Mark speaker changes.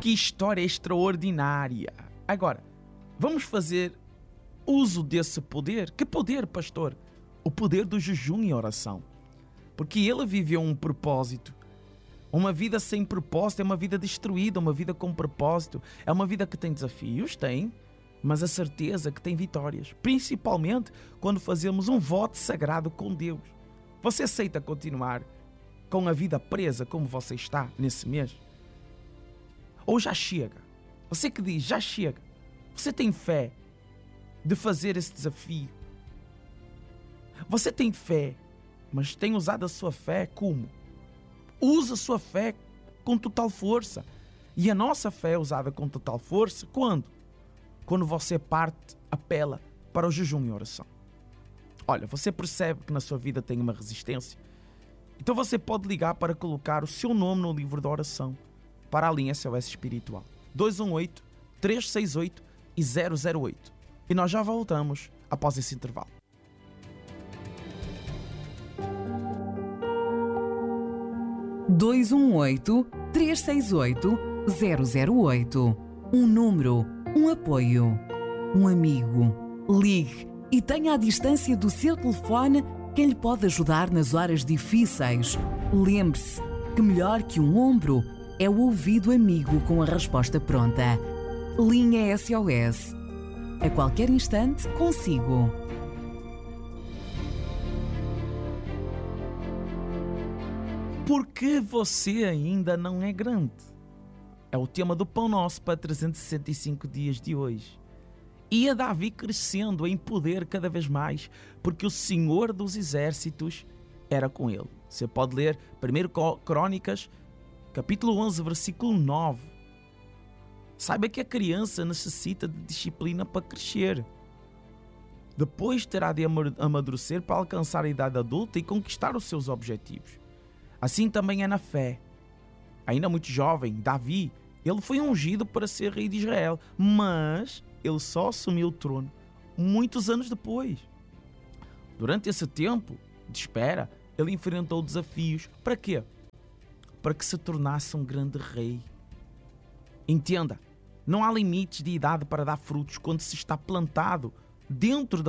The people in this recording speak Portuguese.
Speaker 1: Que história extraordinária! Agora, vamos fazer uso desse poder. Que poder, pastor? O poder do jejum e oração. Porque ele viveu um propósito. Uma vida sem propósito é uma vida destruída, uma vida com propósito. É uma vida que tem desafios, tem, mas a certeza que tem vitórias. Principalmente quando fazemos um voto sagrado com Deus. Você aceita continuar com a vida presa como você está nesse mês? Ou já chega? Você que diz, já chega. Você tem fé de fazer esse desafio? Você tem fé, mas tem usado a sua fé como? Usa a sua fé com total força. E a nossa fé é usada com total força quando? Quando você apela para o jejum e oração. Olha, você percebe que na sua vida tem uma resistência? Então você pode ligar para colocar o seu nome no livro da oração para a linha SOS Espiritual. 218-368 e 008. E nós já voltamos após esse intervalo.
Speaker 2: (218-368-008). Um número, um apoio, um amigo. Ligue e tenha à distância do seu telefone quem lhe pode ajudar nas horas difíceis. Lembre-se que melhor que um ombro é o ouvido amigo com a resposta pronta. Linha SOS. A qualquer instante, consigo.
Speaker 1: Por que você ainda não é grande? É o tema do Pão Nosso para 365 dias de hoje. E a Davi crescendo em poder cada vez mais, porque o Senhor dos Exércitos era com ele. Você pode ler 1 Crônicas, capítulo 11, versículo 9. Saiba que a criança necessita de disciplina para crescer. Depois terá de amadurecer para alcançar a idade adulta e conquistar os seus objetivos. Assim também é na fé. Ainda muito jovem, Davi, ele foi ungido para ser rei de Israel, mas ele só assumiu o trono muitos anos depois. Durante esse tempo de espera, ele enfrentou desafios. Para quê? Para que se tornasse um grande rei. Entenda, não há limites de idade para dar frutos quando se está plantado dentro da